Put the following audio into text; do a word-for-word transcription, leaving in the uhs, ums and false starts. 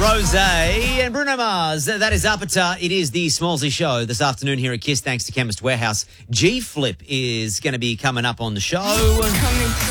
Rose and Bruno Mars. That is up at, uh, it is the Smallsy Show this afternoon here at KISS, thanks to Chemist Warehouse. G-Flip is going to be coming up on the show.